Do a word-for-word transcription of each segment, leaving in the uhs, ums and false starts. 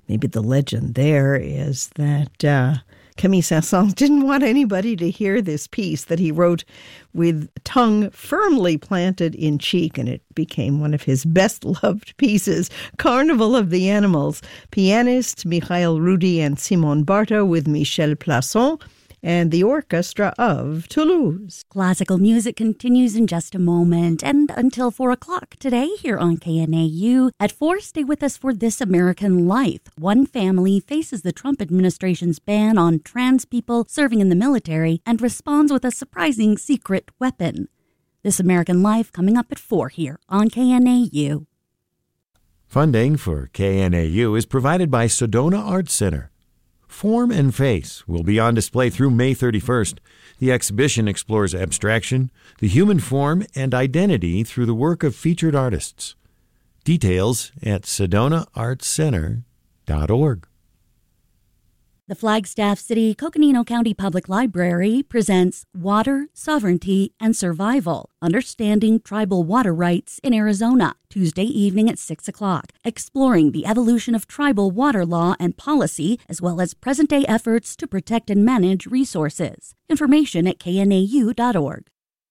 maybe the legend there is that uh, Camille Saint-Saëns didn't want anybody to hear this piece that he wrote with tongue firmly planted in cheek, and it became one of his best-loved pieces, Carnival of the Animals. Pianist Michael Rudy and Simone Barta with Michel Plasson and the Orchestra of Toulouse. Classical music continues in just a moment and until four o'clock today here on K N A U. At four, stay with us for This American Life. One family faces the Trump administration's ban on trans people serving in the military and responds with a surprising secret weapon. This American Life coming up at four here on K N A U. Funding for K N A U is provided by Sedona Arts Center. Form and Face will be on display through May thirty-first. The exhibition explores abstraction, the human form, and identity through the work of featured artists. Details at sedona arts center dot org. The Flagstaff City Coconino County Public Library presents Water, Sovereignty, and Survival, Understanding Tribal Water Rights in Arizona, Tuesday evening at six o'clock, exploring the evolution of tribal water law and policy, as well as present-day efforts to protect and manage resources. Information at K N A U dot org.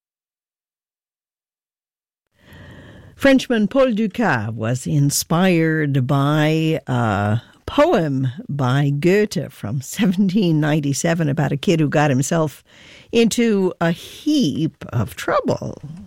Frenchman Paul Dukas was inspired by a poem by Goethe from seventeen ninety-seven about a kid who got himself into a heap of trouble.